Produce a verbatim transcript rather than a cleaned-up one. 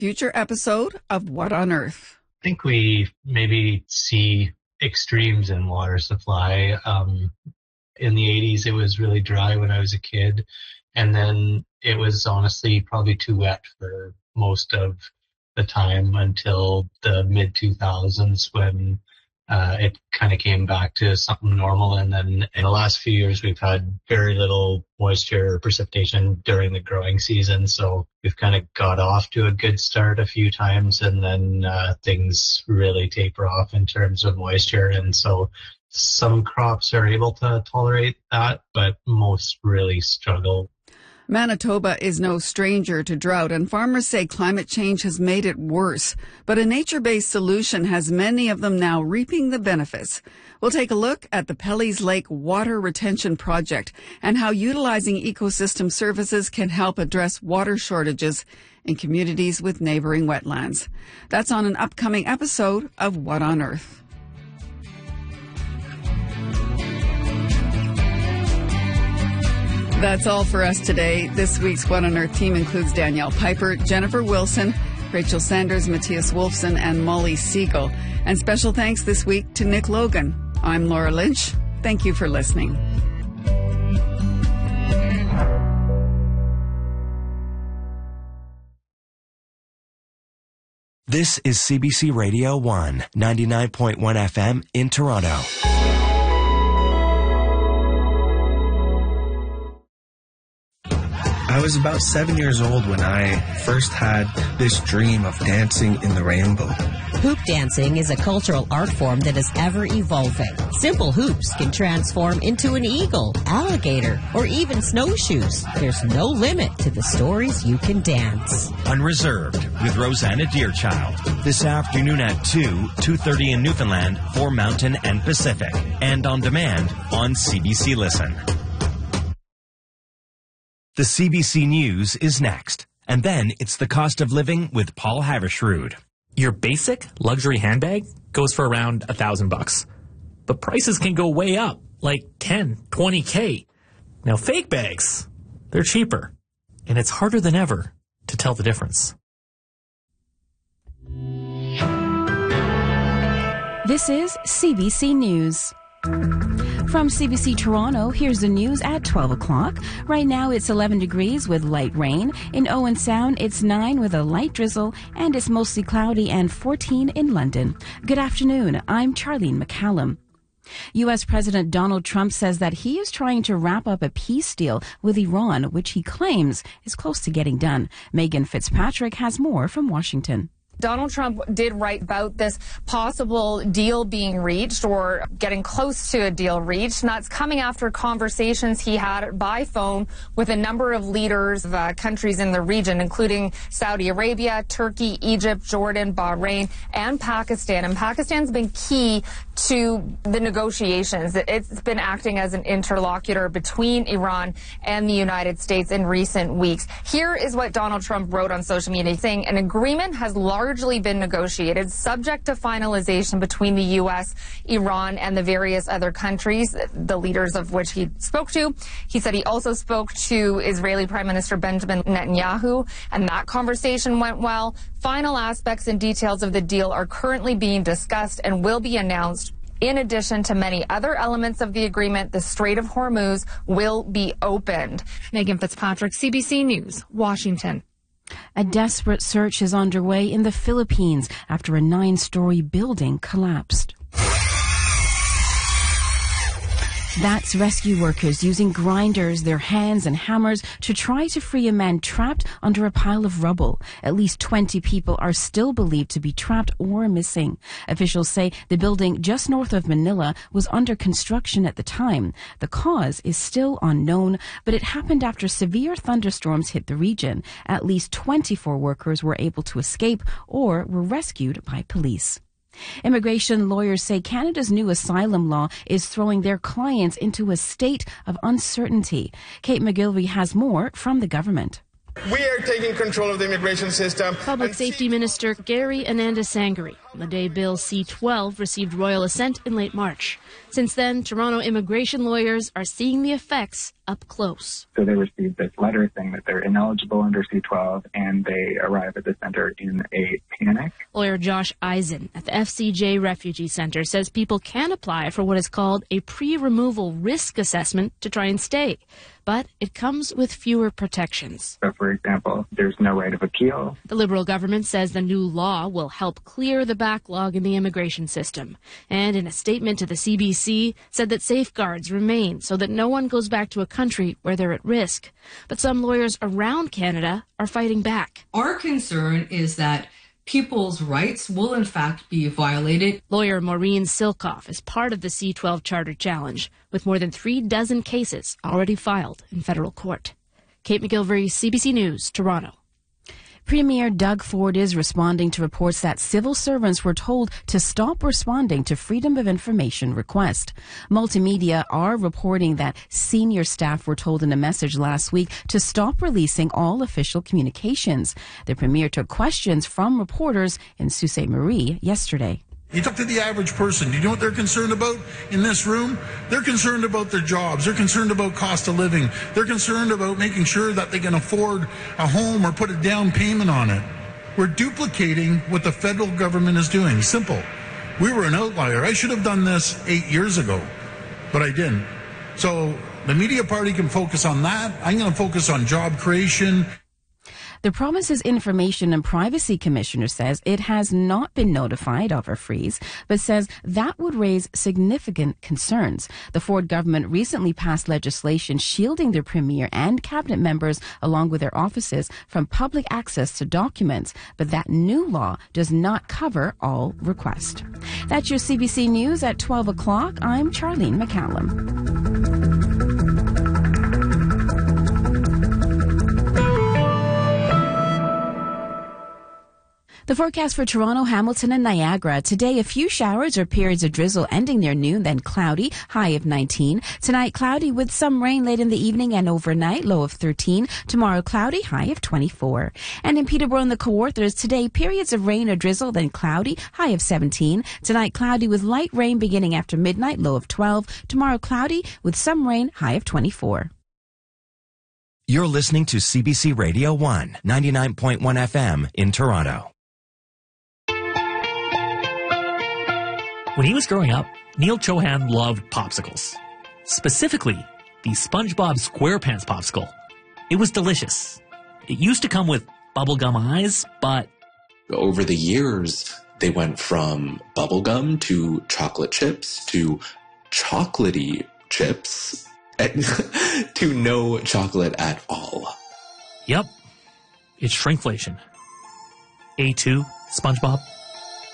future episode of What on Earth. I think we maybe see extremes in water supply. Um, in the eighties, it was really dry when I was a kid. And then it was honestly probably too wet for most of the time until the mid two thousands when uh, it kind of came back to something normal. And then in the last few years, we've had very little moisture or precipitation during the growing season. So we've kind of got off to a good start a few times, and then uh, things really taper off in terms of moisture. And so some crops are able to tolerate that, but most really struggle. Manitoba is no stranger to drought, and farmers say climate change has made it worse. But a nature-based solution has many of them now reaping the benefits. We'll take a look at the Pelly's Lake Water Retention Project and how utilizing ecosystem services can help address water shortages in communities with neighboring wetlands. That's on an upcoming episode of What on Earth. That's all for us today. This week's What on Earth team includes Danielle Piper, Jennifer Wilson, Rachel Sanders, Matthias Wolfson, and Molly Siegel. And special thanks this week to Nick Logan. I'm Laura Lynch. Thank you for listening. This is C B C Radio one, ninety-nine point one F M in Toronto. I was about seven years old when I first had this dream of dancing in the rainbow. Hoop dancing is a cultural art form that is ever evolving. Simple hoops can transform into an eagle, alligator, or even snowshoes. There's no limit to the stories you can dance. Unreserved with Rosanna Deerchild. This afternoon at two, two thirty in Newfoundland for Mountain and Pacific. And on demand on C B C Listen. The C B C News is next. And then it's the cost of living with Paul Havershrud. Your basic luxury handbag goes for around a thousand bucks. But prices can go way up, like ten, twenty K. Now fake bags, they're cheaper. And it's harder than ever to tell the difference. This is C B C News. From C B C Toronto, here's the news at twelve o'clock. Right now it's eleven degrees with light rain. In Owen Sound, it's nine with a light drizzle, and it's mostly cloudy and fourteen in London. Good afternoon. I'm Charlene McCallum. U S President Donald Trump says that he is trying to wrap up a peace deal with Iran, which he claims is close to getting done. Megan Fitzpatrick has more from Washington. Donald Trump did write about this possible deal being reached or getting close to a deal reached, and that's coming after conversations he had by phone with a number of leaders of uh, countries in the region, including Saudi Arabia, Turkey, Egypt, Jordan, Bahrain, and Pakistan. And Pakistan's been key to the negotiations. It's been acting as an interlocutor between Iran and the United States in recent weeks. Here is what Donald Trump wrote on social media, saying an agreement has largely been negotiated, subject to finalization between the U S, Iran, and the various other countries, the leaders of which he spoke to. He said he also spoke to Israeli Prime Minister Benjamin Netanyahu, and that conversation went well. Final aspects and details of the deal are currently being discussed and will be announced. In addition to many other elements of the agreement, the Strait of Hormuz will be opened. Megan Fitzpatrick, C B C News, Washington. A desperate search is underway in the Philippines after a nine-story building collapsed. That's rescue workers using grinders, their hands and hammers to try to free a man trapped under a pile of rubble. At least twenty people are still believed to be trapped or missing. Officials say the building just north of Manila was under construction at the time. The cause is still unknown, but it happened after severe thunderstorms hit the region. At least twenty-four workers were able to escape or were rescued by police. Immigration lawyers say Canada's new asylum law is throwing their clients into a state of uncertainty. Kate McGilvey has more from the government. We are taking control of the immigration system. Public Safety Minister Gary Anandasangari on the day Bill C twelve received royal assent in late March. Since then, Toronto immigration lawyers are seeing the effects up close. So they receive this letter saying that they're ineligible under C twelve, and they arrive at the center in a panic. Lawyer Josh Eisen at the F C J Refugee Center says people can apply for what is called a pre-removal risk assessment to try and stay, but it comes with fewer protections. So, for example, there's no right of appeal. The Liberal government says the new law will help clear the backlog in the immigration system, and in a statement to the C B C said that safeguards remain so that no one goes back to a country where they're at risk. But some lawyers around Canada are fighting back. Our concern is that people's rights will in fact be violated. Lawyer Maureen Silkoff is part of the C twelve Charter Challenge, with more than three dozen cases already filed in federal court. Kate McGilvery, C B C News, Toronto. Premier Doug Ford is responding to reports that civil servants were told to stop responding to Freedom of Information requests. Multimedia are reporting that senior staff were told in a message last week to stop releasing all official communications. The Premier took questions from reporters in Sault Ste. Marie yesterday. You talk to the average person. Do you know what they're concerned about in this room? They're concerned about their jobs. They're concerned about cost of living. They're concerned about making sure that they can afford a home or put a down payment on it. We're duplicating what the federal government is doing. Simple. We were an outlier. I should have done this eight years ago, but I didn't. So the media party can focus on that. I'm going to focus on job creation. The Province's Information and Privacy Commissioner says it has not been notified of a freeze, but says that would raise significant concerns. The Ford government recently passed legislation shielding their Premier and cabinet members, along with their offices, from public access to documents, but that new law does not cover all requests. That's your C B C News at twelve o'clock. I'm Charlene McCallum. The forecast for Toronto, Hamilton, and Niagara. Today, a few showers or periods of drizzle ending near noon, then cloudy, high of nineteen. Tonight, cloudy with some rain late in the evening and overnight, low of thirteen. Tomorrow, cloudy, high of twenty-four. And in Peterborough and the Kawarthas, today, periods of rain or drizzle, then cloudy, high of seventeen. Tonight, cloudy with light rain beginning after midnight, low of twelve. Tomorrow, cloudy with some rain, high of twenty-four. You're listening to C B C Radio one, ninety-nine point one F M in Toronto. When he was growing up, Neil Chohan loved popsicles. Specifically, the SpongeBob SquarePants popsicle. It was delicious. It used to come with bubblegum eyes, but... Over the years, they went from bubblegum to chocolate chips to chocolatey chips to no chocolate at all. Yep. It's shrinkflation. A two, SpongeBob.